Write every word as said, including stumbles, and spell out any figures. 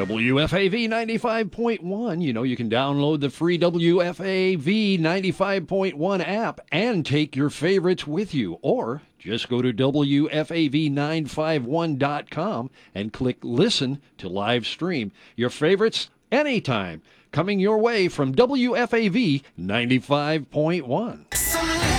W F A V ninety-five point one. You know, you can download the free W F A V ninety-five point one app and take your favorites with you. Or just go to W F A V nine five one dot com and click Listen to Live Stream. Your favorites anytime. Coming your way from W F A V ninety-five point one.